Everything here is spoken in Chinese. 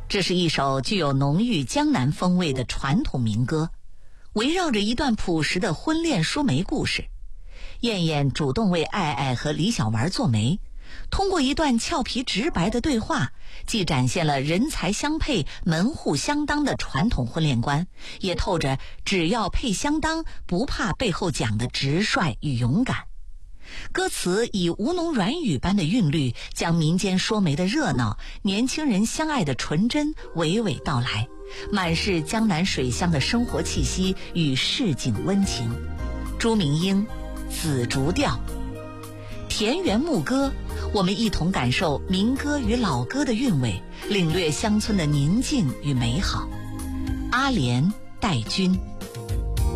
这是一首具有浓郁江南风味的传统民歌，围绕着一段朴实的婚恋淑梅故事。燕燕主动为爱爱和李小丸做媒，通过一段俏皮直白的对话，既展现了人才相配、门户相当的传统婚恋观，也透着只要配相当，不怕背后讲的直率与勇敢。歌词以吴侬软语般的韵律，将民间说媒的热闹、年轻人相爱的纯真娓娓道来，满是江南水乡的生活气息与市井温情。朱明英，紫竹调。田园牧歌，我们一同感受民歌与老歌的韵味，领略乡村的宁静与美好。阿莲，戴军。